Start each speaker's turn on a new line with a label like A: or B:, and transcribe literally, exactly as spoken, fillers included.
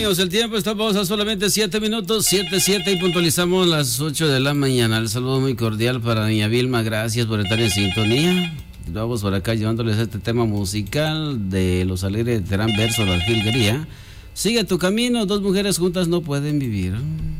A: amigos, el tiempo estamos a solamente siete minutos, siete, siete y puntualizamos las ocho de la mañana. El saludo muy cordial para doña Vilma, gracias por estar en sintonía. Vamos por acá llevándoles este tema musical de Los Alegres de Terán Verso, la jilguería. Sigue tu camino, dos mujeres juntas no pueden vivir.